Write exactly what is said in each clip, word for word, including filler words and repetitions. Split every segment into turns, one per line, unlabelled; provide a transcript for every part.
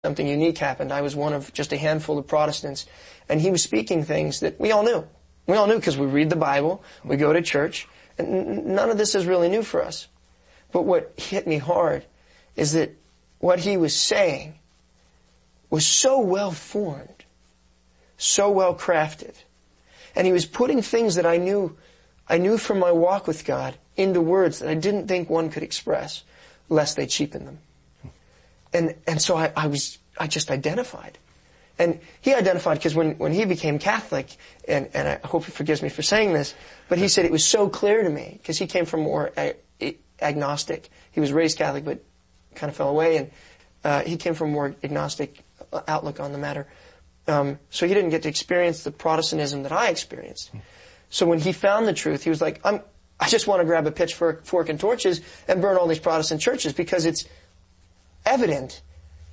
something unique happened. I was one of just a handful of Protestants, and he was speaking things that we all knew. We all knew because we read the Bible, we go to church, and none of this is really new for us. But what hit me hard is that what he was saying was so well formed, so well crafted, and he was putting things that I knew, I knew from my walk with God into words that I didn't think one could express, lest they cheapen them. And and so I, I was I just identified. And he identified because when, when he became Catholic, and, and I hope he forgives me for saying this, but he said it was so clear to me, because he came from more ag- agnostic. He was raised Catholic but kind of fell away, and uh, he came from more agnostic outlook on the matter. Um, so he didn't get to experience the Protestantism that I experienced. So when he found the truth, he was like, I'm, I just want to grab a pitchfork fork and torches and burn all these Protestant churches, because it's evident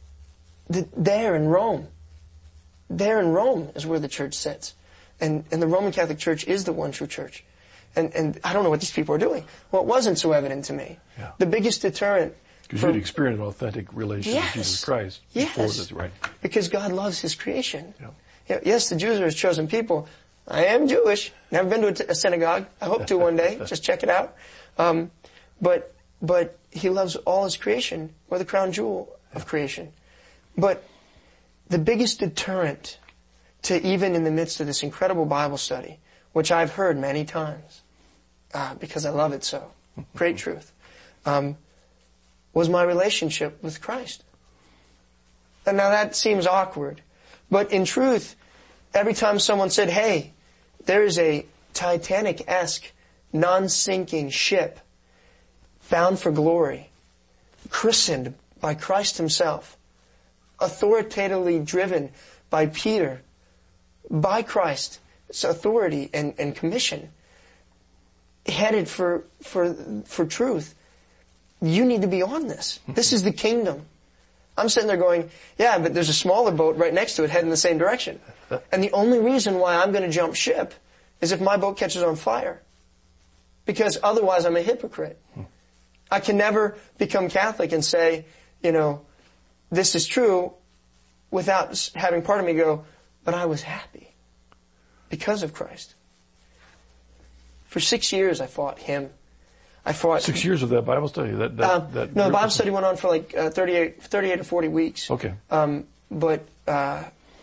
that there in Rome, there in Rome is where the church sits. And, and the Roman Catholic Church is the one true church. And, and I don't know what these people are doing. Well, it wasn't so evident to me.
Yeah.
The biggest deterrent...
Because you'd experienced an authentic relationship
yes,
with Jesus Christ before
yes,
this, right? Because
God loves His creation.
Yeah.
Yeah, yes, the Jews are His chosen people. I am Jewish. Never been to a, t- a synagogue. I hope to one day. Just check it out. Um, but but He loves all His creation. We're the crown jewel of creation. But the biggest deterrent to even in the midst of this incredible Bible study, which I've heard many times, uh, because I love it so, great truth, um, was my relationship with Christ. And now that seems awkward, but in truth, every time someone said, hey, there is a Titanic-esque, non-sinking ship bound for glory, christened by Christ Himself, authoritatively driven by Peter, by Christ, its authority and, and commission, headed for, for, for truth. You need to be on this. This is the kingdom. I'm sitting there going, yeah, but there's a smaller boat right next to it heading the same direction. And the only reason why I'm going to jump ship is if my boat catches on fire. Because otherwise I'm a hypocrite. I can never become Catholic and say, you know, this is true without having part of me go, but I was happy because of Christ. For six years I fought him. I fought...
Six years of that Bible study? That, that,
um,
that
no, the Bible study went on for like uh, thirty-eight, thirty-eight or forty weeks.
Okay.
Um, but, uh,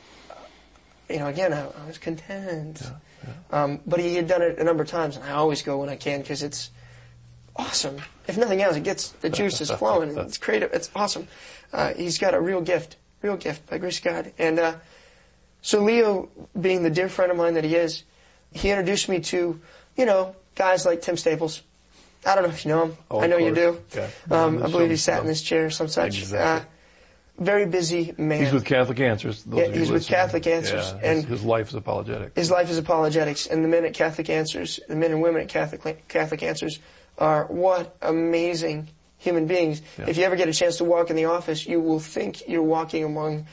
you know, again, I, I was content.
Yeah, yeah.
Um, but he had done it a number of times, and I always go when I can because it's awesome. If nothing else, it gets the juices flowing. And it's creative. It's awesome. Uh, he's got a real gift, real gift by grace of God. And uh, so Leo, being the dear friend of mine that he is, he introduced me to, you know, guys like Tim Staples. I don't know if you know him.
Oh,
I know
course.
you do.
Yeah.
Um, I believe he sat in this chair or some such.
Exactly.
Uh, very busy man.
He's with Catholic Answers. Those
yeah,
of you
he's with
listening.
Catholic Answers.
Yeah, his,
and
his life is apologetic.
His life is apologetics. And the men at Catholic Answers, the men and women at Catholic Catholic Answers are what amazing human beings.
Yeah.
If you ever get a chance to walk in the office, you will think you're walking among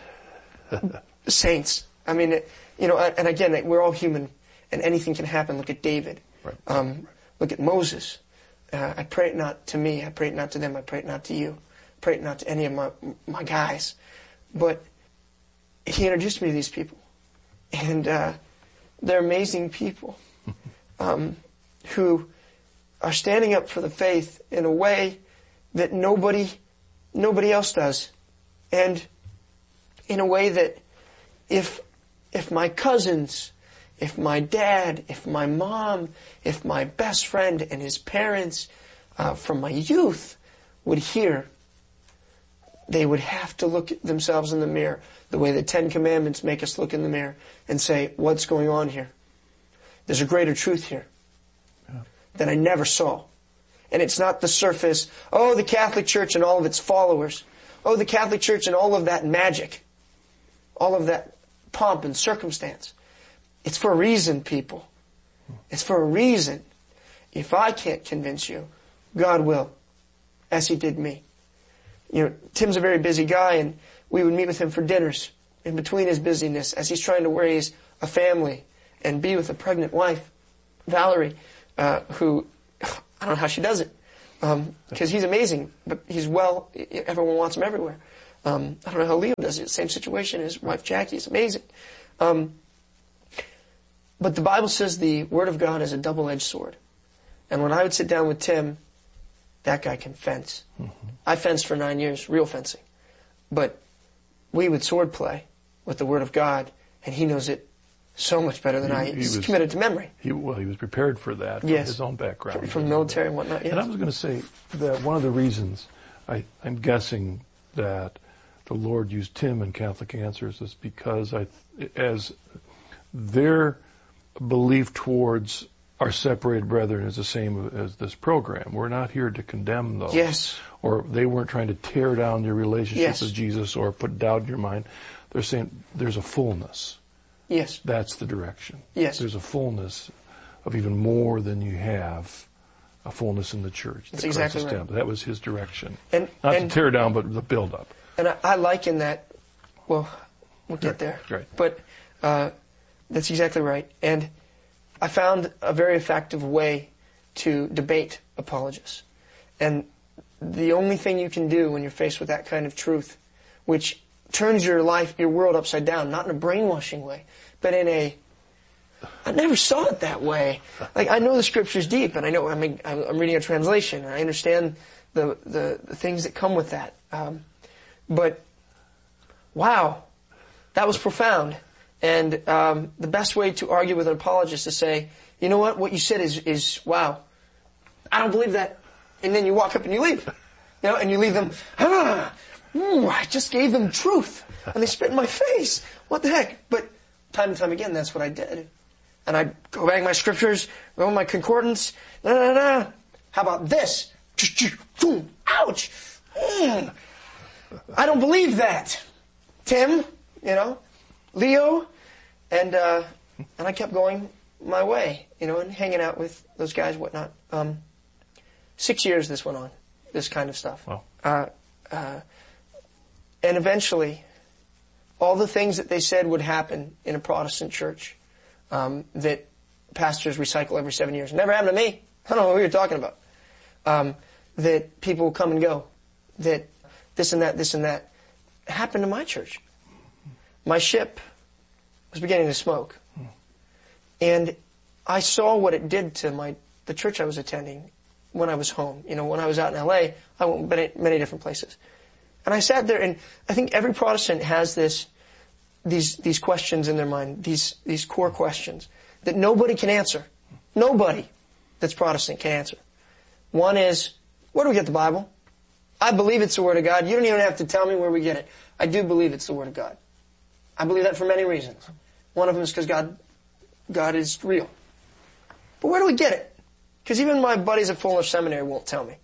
saints. I mean, it, you know, and again, we're all human and anything can happen. Look at David.
Right.
Um, look at Moses. Uh, I pray it not to me. I pray it not to them. I pray it not to you. I pray it not to any of my my guys. But he introduced me to these people. And uh, they're amazing people um, who are standing up for the faith in a way that nobody nobody else does. And in a way that if if my cousins, if my dad, if my mom, if my best friend and his parents uh, from my youth would hear, they would have to look at themselves in the mirror the way the Ten Commandments make us look in the mirror and say, what's going on here? There's a greater truth here yeah. that I never saw. And it's not the surface, oh, the Catholic Church and all of its followers. Oh, the Catholic Church and all of that magic. All of that pomp and circumstance. It's for a reason, people. It's for a reason. If I can't convince you, God will, as He did me. You know, Tim's a very busy guy, and we would meet with him for dinners in between his busyness as he's trying to raise a family and be with a pregnant wife, Valerie, uh, who, I don't know how she does it, um, because he's amazing, but he's well, everyone wants him everywhere. Um, I don't know how Leo does it. Same situation. His wife Jackie is amazing. Um, but the Bible says the Word of God is a double-edged sword. And when I would sit down with Tim, that guy can fence. Mm-hmm. I fenced for nine years, real fencing. But we would sword play with the Word of God, and he knows it so much better than
he,
I.
He
He's
was
committed to memory.
He, well, he was prepared for that from
yes.
his own background.
From, from military and whatnot, yes.
And I was going to say that one of the reasons, I, I'm guessing that the Lord used Tim in Catholic Answers is because I, as their belief towards our separated brethren is the same as this program. We're not here to condemn those.
Yes.
Or they weren't trying to tear down your relationship
yes.
with Jesus or put doubt in your mind. They're saying there's a fullness.
Yes.
That's the direction.
Yes.
There's a fullness of even more than you have, a fullness in the church.
That's exactly right.
That was his direction.
And,
not
and,
to tear down, but the build up.
And I, I liken that, well, we'll get there.
Right.
But uh, that's exactly right. And I found a very effective way to debate apologists. And the only thing you can do when you're faced with that kind of truth, which turns your life, your world upside down, not in a brainwashing way, but in a, I never saw it that way. Like, I know the scriptures deep, and I know, I mean, I'm reading a translation, and I understand the, the, the things that come with that. Um, but, wow, that was profound. And um, the best way to argue with an apologist is to say, you know what, what you said is, is wow, I don't believe that. And then you walk up and you leave. You know, and you leave them, ah, ooh, I just gave them truth. And they spit in my face. What the heck? But time and time again, that's what I did. And I'd go back to my scriptures, go to my concordance, na na na. How about this? Ouch! Mm. I don't believe that. Tim, you know, Leo, and uh, and I kept going my way, you know, and hanging out with those guys, whatnot. Um, six years this went on, this kind of stuff.
Wow.
Uh, uh, and eventually, all the things that they said would happen in a Protestant church um, that pastors recycle every seven years. Never happened to me. I don't know what you're talking about. Um, that people come and go. That this and that, this and that happened to my church. My ship was beginning to smoke. And I saw what it did to my the church I was attending when I was home. You know, when I was out in L A, I went many, many different places. And I sat there, and I think every Protestant has this, these these questions in their mind, these these core questions that nobody can answer. Nobody that's Protestant can answer. One is, where do we get the Bible? I believe it's the Word of God. You don't even have to tell me where we get it. I do believe it's the Word of God. I believe that for many reasons. One of them is because God, God is real. But where do we get it? Because even my buddies at Fuller Seminary won't tell me.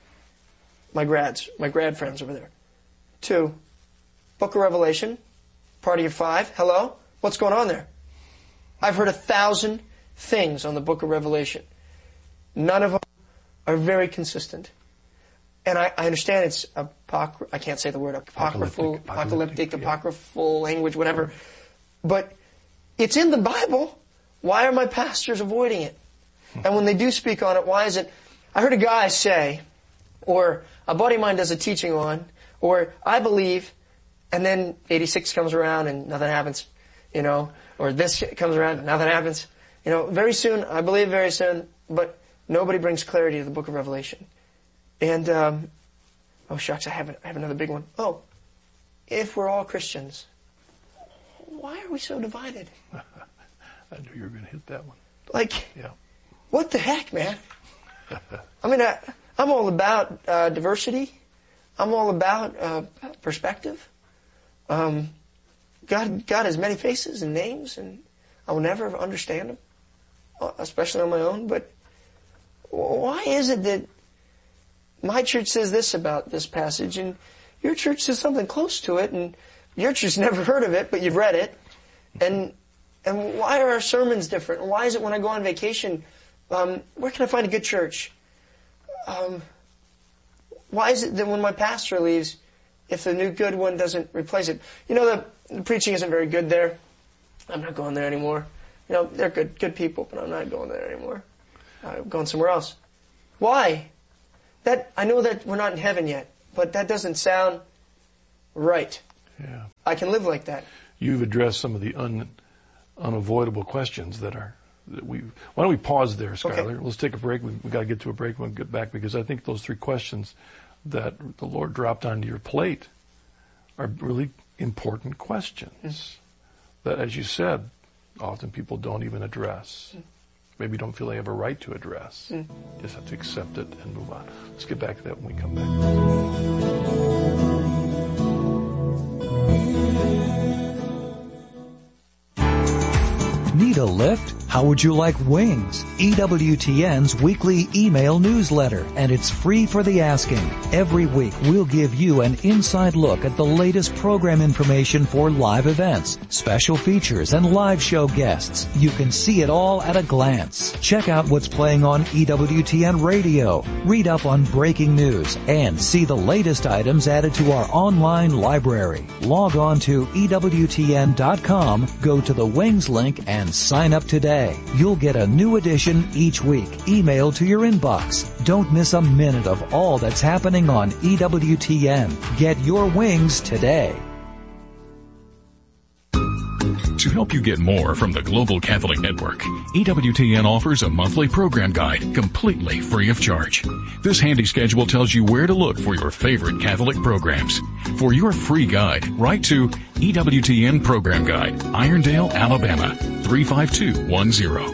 My grads, my grad friends over there. Two, Book of Revelation, party of five. Hello? What's going on there? I've heard a thousand things on the Book of Revelation. None of them are very consistent. And I, I understand it's apocry- I can't say the word apocryphal, apocalyptic, apocalyptic yeah. apocryphal language, whatever. But it's in the Bible. Why are my pastors avoiding it? And when they do speak on it, why is it? I heard a guy say, or a buddy of mine does a teaching on, or I believe, and then eighty-six comes around and nothing happens, you know, or this comes around and nothing happens. You know, very soon, I believe very soon, but nobody brings clarity to the Book of Revelation. And, um, oh shucks, I have, I have another big one. Oh, if we're all Christians, why are we so divided?
I knew you were going to hit that one.
Like,
yeah.
What the heck, man? I mean, I, I'm all about uh, diversity. I'm all about uh, perspective. Um, God, God has many faces and names, and I will never understand them, especially on my own. But why is it that my church says this about this passage, and your church says something close to it, and your church's never heard of it, but you've read it, and and why are our sermons different? And why is it when I go on vacation, um, where can I find a good church? Um, why is it that when my pastor leaves, if the new good one doesn't replace it? You know, the, the preaching isn't very good there. I'm not going there anymore. You know, they're good good people, but I'm not going there anymore. I'm going somewhere else. Why? That I know that we're not in heaven yet, but that doesn't sound right.
Yeah.
I can live like that.
You've addressed some of the un, unavoidable questions that are that we. Why don't we pause there, Skylar?
Okay.
Let's take a break. We we got to get to a break. We'll get back because I think those three questions that the Lord dropped onto your plate are really important questions mm. that, as you said, often people don't even address. Mm. Maybe don't feel they have a right to address. Mm. Just have to accept it and move on. Let's get back to that when we come back.
Need a lift? How would you like wings? E W T N's weekly email newsletter, and it's free for the asking. Every week, we'll give you an inside look at the latest program information for live events, special features, and live show guests. You can see it all at a glance. Check out what's playing on E W T N Radio, read up on breaking news, and see the latest items added to our online library. Log on to E W T N dot com, go to the Wings link, and sign up today. You'll get a new edition each week, emailed to your inbox. Don't miss a minute of all that's happening on E W T N. Get your wings today.
To help you get more from the Global Catholic Network, E W T N offers a monthly program guide completely free of charge. This handy schedule tells you where to look for your favorite Catholic programs. For your free guide, write to E W T N Program Guide, Irondale, Alabama, three five two one zero.